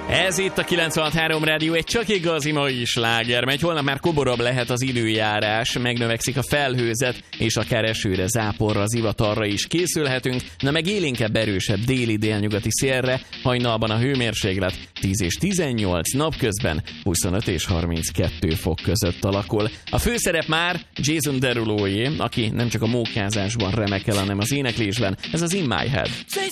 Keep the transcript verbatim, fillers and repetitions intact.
Ez itt a kilencvenhat három Rádió, egy csak igazi mai sláger megy. Holnap már koborabb lehet az időjárás, megnövekszik a felhőzet, és akár esőre, záporra, zivatarra is készülhetünk, na meg élénkebb, erősebb déli délnyugati szélre, hajnalban a hőmérséklet tíz és tizennyolc, napközben huszonöt és harminckettő fok között alakul. A főszerep már Jason Deruloé, aki nem csak a mókázásban remekel, hanem az éneklésben. Ez az In My Head.